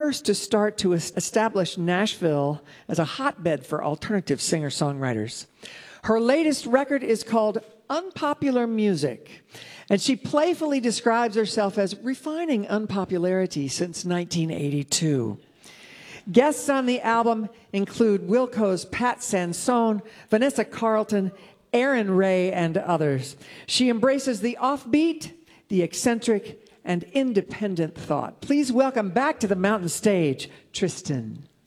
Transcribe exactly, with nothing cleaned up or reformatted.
first to start to establish Nashville as a hotbed for alternative singer-songwriters. Her latest record is called Unpopular Music, and she playfully describes herself as refining unpopularity since nineteen eighty-two. Guests on the album include Wilco's Pat Sansone, Vanessa Carlton, Aaron Ray, and others. She embraces the offbeat, the eccentric, and independent thought. Please welcome back to the mountain stage, Tristan.